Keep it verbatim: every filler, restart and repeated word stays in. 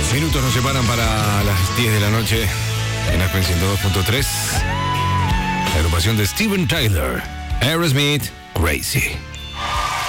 Minutos nos separan para las diez de la noche en Aspen ciento dos punto tres. La agrupación de Steven Tyler, Aerosmith, Crazy.